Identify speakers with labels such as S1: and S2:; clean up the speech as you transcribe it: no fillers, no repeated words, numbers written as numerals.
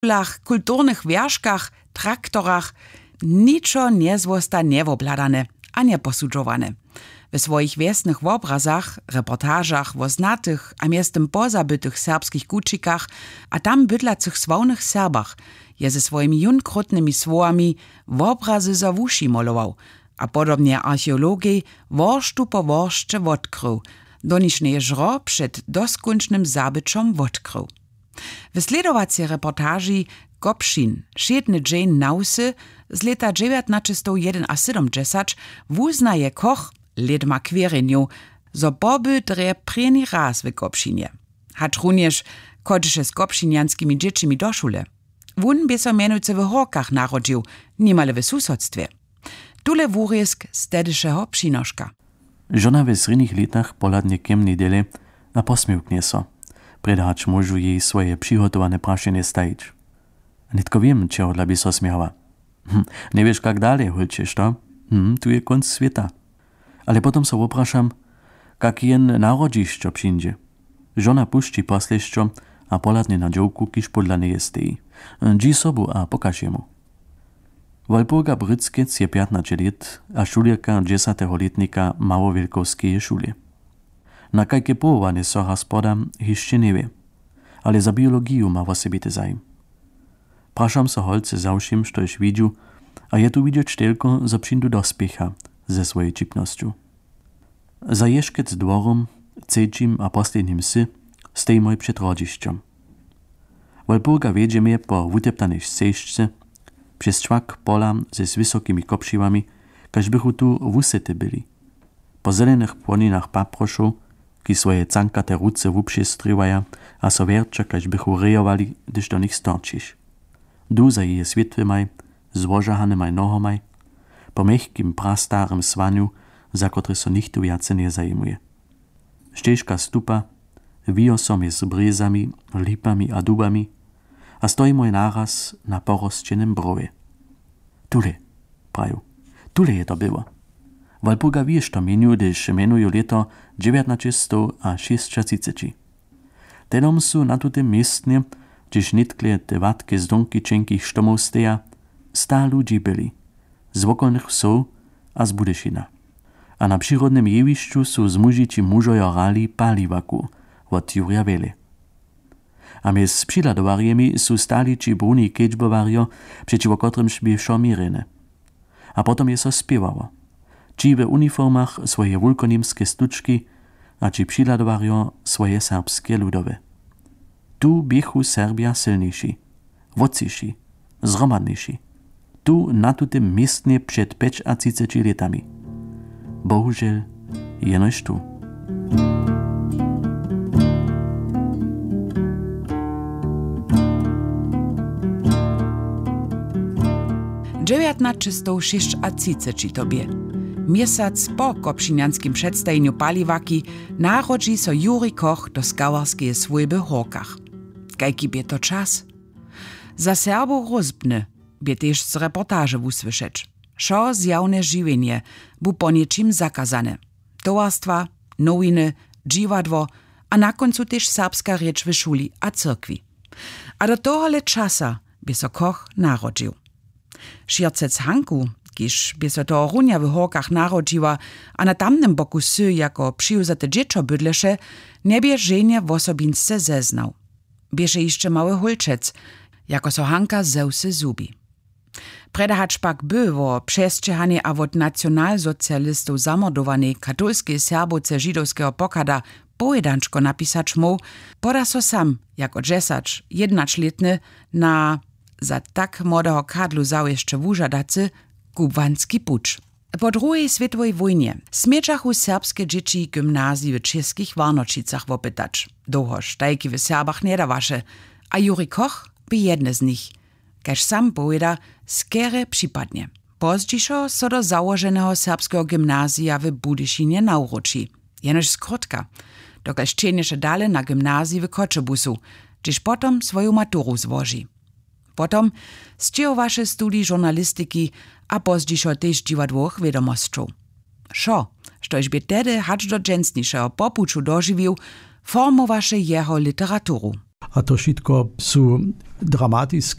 S1: kulturnych wierzkach, traktorach niczo nie zwosta niewobladane, a nie posudżowane. W swoich wiesnych obrazach, reportażach o znatych, a miestem pozabytych serbskich kuczikach, a tam bydlacych sławnych Serbach, je ze swoimi junkrutnymi słowami obrazy za wuši malował, a podobnie archeologii worsztu po worszcze odkrył, doniczny żro przed doskuncznym zabytczom odkrył. W sledowacej reportaży Gopšin, šedny dzień nausy z leta 1971 wuznaje Koch led ma kwiereniu, zo boby dre preni raz w Gopšinie. Hacz również kodzisze z gopšinianskimi dziecimi do szule. Wun by so mianujce w Horkach narodził, niemale w susodstwie. Tule wurjesk stedyszego przynoszka.
S2: Żona w srednich latach poladnie kem nedele a posmiłknie so. Predahacz môžu jej swoje przygotowane prašenie stajić. Nitko wiem, čeho by so smiała. Nie wiesz, jak dalej, hulčeš to? Tu je konc sveta. Ale potom so oprašam, jak jen narodzišćo přindzie. Żona pušči poslešćo a poladne na džovku, kiž podla nie steji. Dži sobu a pokaž jemu. Walpurga Bryckec je 15 let a šulierka 10-letnika Małowielkowskiej szuli. Na kajke połowanie so gospoda jeszcze nie wie, ale za biologię ma osobity zajem. Praszam so holce zawszym, štož widziu, a je tu widzieć tylko, zo přindu dospiecha ze swojej čipnością. Za jeszkec dworom, cečim a poslednim sy, stejmoj przed rodzišćom. Walpurga wiedzie mnie po wuteptanej sejszce, przez czwak pola ze wysokimi kopšiwami, kaž bychu tu wusety byli. Po zelenych płoninach paproszów, ki swoje cankate ruce wuprzestrywaja, a so wiercze, kaž bychu rejowali, gdyż do nich storčiš. Du za je świetwymaj, złożahanymaj nohomaj, po mechkim prastarym swaniu, za kotry so nichtu jace nie zajmuje. Ścieżka stupa, wiosom je z bryzami, lipami a dubami, a stoi mój naraz na porosczenym browie. Tule, praju, tule je to było. Walpurga wiesz to menu, gdyż menuju leto 1936. Tedom su na tutym miestnie, gdyż nitkle te watke z donki czenkich sztomów steja, sta ludzi byli, z okolnych wsów a z Budyšina. A na przyrodnym jewiszczu su z mužiči mužojo rali paliwaku od Jurja Wele. A mez přiladowarjemi su stali či bruni kedźbowarjo, przeciwko kotrymž by šomirene. A potom je so spiewało. Či w uniformach swoje wulkonimskie stuczki, a či přiladowarjo swoje serbskie ludowe. Tu biechu Serbia silniejsi, wociši, zromadniejsi. Tu na tutym miestnie przed 35 latami. Bohužel, jenož tu.
S1: Ci tobie. Miesiąc po kopšinianskim przedstawieniu paliwaki narodzi so Juri Koch do skawarskie swojby Horkach. Kajki bie to czas? Za Serbo rozbny bie też z reportaży usłyszeć. Szo zjawne żywienie bu po nieczym zakazane. Towarstwa, nowiny, dziwadło, a na końcu też serbska rzecz w szuli a cyrkwi. A do tohole czasa by so Koch narodził. Šircec Hanku, kiż by so to runia w Horkach narodziła, a na tamnym boku sy jako przyjuzate dziecko bydlesze, nie bie żenie w osobince zeznał. Bieże jeszcze mały hulczec, jako so Hanka zełsy zubi. Predahacz pak by wo przestrzehanie a wot nacjonalsocjalistów zamordowanej katolskiej serboce żydowskiego pokada pojedanczko napisać mu, poda so sam, jako dżesacz, jednaczletny, na za tak młodego kadlu zał jeszcze wużadacy kubanski pucz. Po II światowej wojnie smieczachu serbskie dzieci gimnazji w czeskich Warnočicach wopytać. Doho sztajki w Serbach nie dawasze, a Juri Koch by jedne z nich. Kaž sam pojeda, skere przypadnie. Pozdźiszo so do załoženého serbskiego gimnazja w Budyšinie nauroči. Jenož skrótka, dokaž čenješe dale na gimnazji w Koczebusu, gdyż potom swoją maturu złoży. Potom stiejowaše studii žurnalistiki a pozdźiszo też dziwadłoch wiadomosćów. Szo, štož by tedy hacz do dżensnišeho popuču dožiwił, formowaše jeho literaturu.
S3: a to všetko sú dramatické